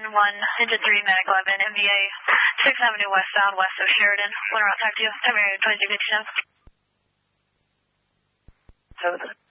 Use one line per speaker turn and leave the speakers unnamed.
Ninja 3, Medic 11, MVA, 6th Avenue West, southwest of Sheridan. Learn around, talk to you. Time area 2257. 7.